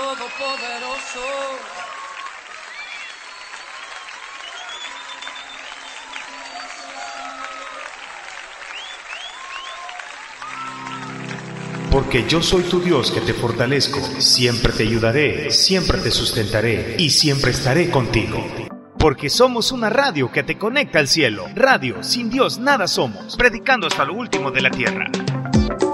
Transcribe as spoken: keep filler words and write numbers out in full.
Todopoderoso. Porque yo soy tu Dios que te fortalezco, siempre te ayudaré, siempre te sustentaré y siempre estaré contigo. Porque somos una radio que te conecta al cielo. Radio, sin Dios nada somos, predicando hasta lo último de la tierra.